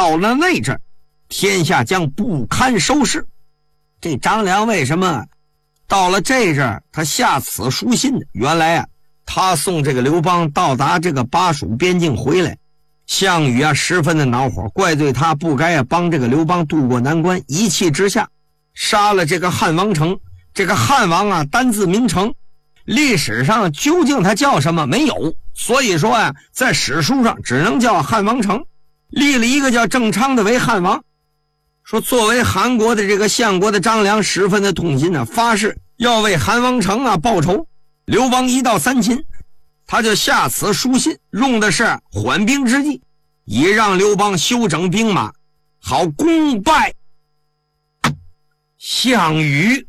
到了那阵，天下将不堪收拾。这张良为什么到了这阵他下此书信呢？原来啊，他送这个刘邦到达这个巴蜀边境回来，项羽啊十分的恼火，怪罪他不该帮这个刘邦渡过难关，一气之下杀了这个汉王城。这个汉王啊单字名城，历史上究竟他叫什么没有，所以说啊在史书上只能叫汉王城，立了一个叫郑昌的为汉王。说作为韩国的这个相国的张良十分的痛心啊，发誓要为韩王城啊报仇。刘邦一到三秦，他就下此书信，用的是缓兵之计，以让刘邦休整兵马，好攻败项羽。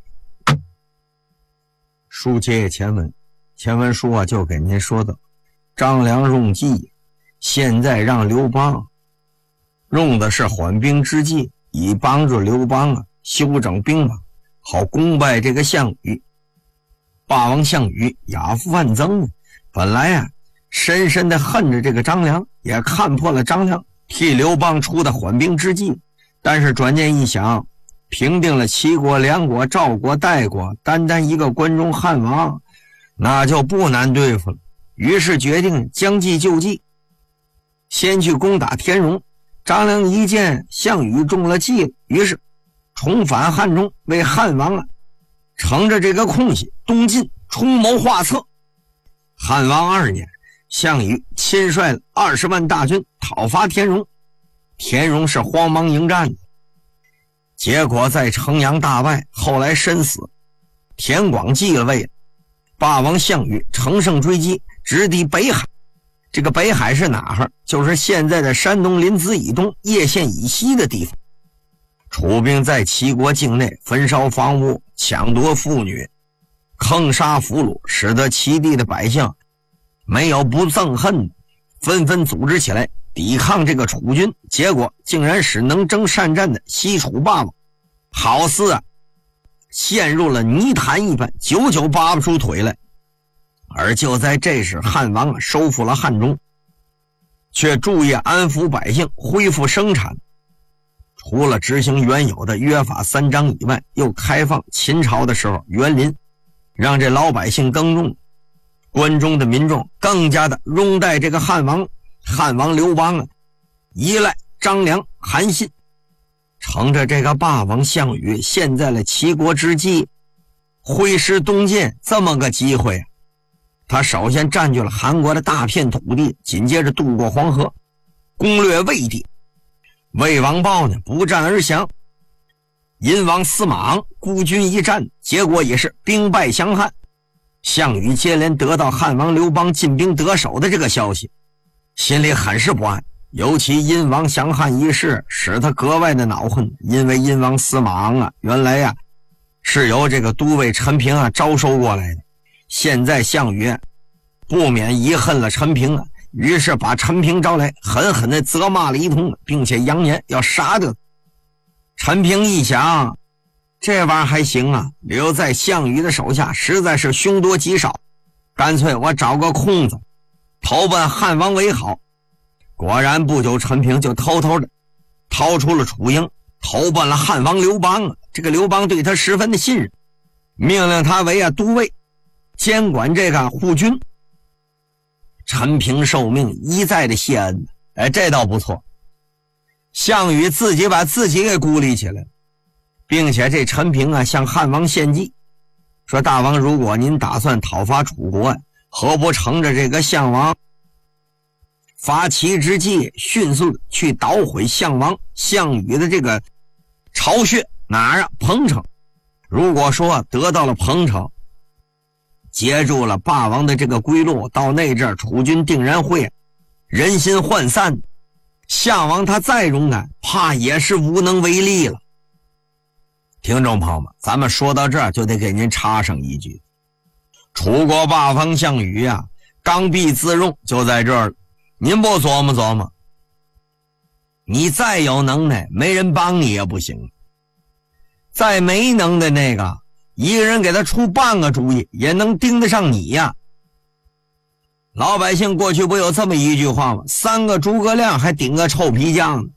书接前文，前文书啊就给您说的张良用计，现在让刘邦用的是缓兵之计，以帮助刘邦啊休整兵马，好攻败这个项羽。霸王项羽亚父万曾本来啊深深的恨着这个张良，也看破了张良替刘邦出的缓兵之计，但是转念一想，平定了齐国、梁国、赵国、代国，单单一个关中汉王那就不难对付了，于是决定将计就计，先去攻打田荣。张良一见项羽中了计了，于是重返汉中，为汉王啊乘着这个空隙东进，出谋划策。汉王2年，项羽亲率了20万大军讨伐田荣，田荣是慌忙迎战的，结果在城阳大败，后来身死。田广继了位，霸王项羽乘胜追击，直抵北海。这个北海是哪儿？就是现在的山东临淄以东、叶县以西的地方。楚兵在齐国境内焚烧房屋，抢夺妇女，坑杀俘虏，使得齐地的百姓没有不憎恨，纷纷组织起来抵抗这个楚军，结果竟然使能征善战的西楚霸王好似啊陷入了泥潭一般，久久拔不出腿来。而就在这时，汉王收复了汉中，却注意安抚百姓，恢复生产。除了执行原有的约法3章以外，又开放秦朝的时候园林，让这老百姓耕种。关中的民众更加的拥戴这个汉王刘邦啊，依赖张良、韩信。乘着这个霸王项羽陷在了齐国之际，挥师东进这么个机会啊，他首先占据了韩国的大片土地，紧接着渡过黄河，攻略魏地。魏王豹呢不战而降，殷王司马昂孤军一战，结果也是兵败降汉。项羽接连得到汉王刘邦进兵得手的这个消息，心里很是不安，尤其殷王降汉一事使他格外的恼恨，因为殷王司马昂啊原来啊是由这个都尉陈平啊招收过来的，现在项羽不免遗恨了陈平啊，于是把陈平招来，狠狠地责骂了一通，并且扬言要杀掉。陈平一想，这玩意儿还行啊，留在项羽的手下实在是凶多吉少，干脆我找个空子投奔汉王为好。果然不久，陈平就偷偷的逃出了楚营，投奔了汉王刘邦啊。这个刘邦对他十分的信任，命令他为都尉，监管这个护军。陈平受命，一再的谢恩，这倒不错。项羽自己把自己给孤立起来了，并且这陈平啊向汉王献计，说大王，如果您打算讨伐楚国，何不乘着这个项王发齐之计，迅速去捣毁项羽的这个巢穴，哪儿啊？彭城。如果说得到了彭城，截住了霸王的这个归路，到那阵楚军定然会人心涣散，项王他再勇敢，怕也是无能为力了。听众朋友们，咱们说到这儿就得给您插上一句，楚国霸王项羽啊，刚愎自用就在这儿了。您不琢磨琢磨，你再有能耐，没人帮你也不行。再没能的那个，一个人给他出半个主意，也能盯得上你呀。老百姓过去不有这么一句话吗？3个诸葛亮还顶个臭皮匠呢。